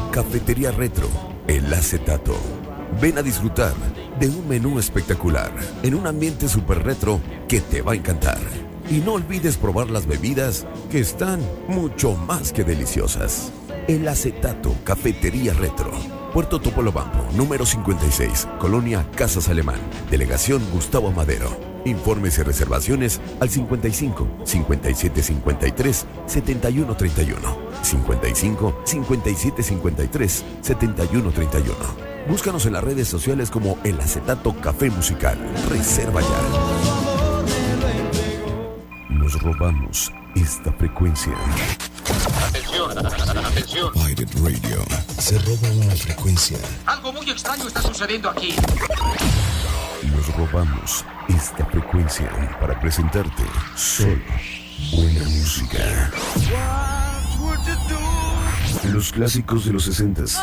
Cafetería Retro, El Acetato. Ven a disfrutar de un menú espectacular en un ambiente súper retro que te va a encantar. Y no olvides probar las bebidas que están mucho más que deliciosas. El Acetato, Cafetería Retro. Puerto Topolobampo, número 56, Colonia Casas Alemán, Delegación Gustavo Madero. Informes y reservaciones al 55 57 53 71 31. 55 57 53 71 31. Búscanos en las redes sociales como El Acetato Café Musical. Reserva ya. Nos robamos esta frecuencia. Atención, atención. Pirate Radio. Se roba una frecuencia. Algo muy extraño está sucediendo aquí. Nos robamos esta frecuencia para presentarte solo buena música. Los clásicos de los 60s,